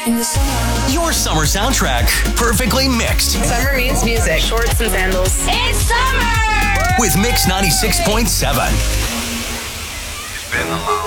In the summer. Your summer soundtrack, perfectly mixed. Summer means music. Shorts and sandals. It's summer! With Mix 96.7. It's been a long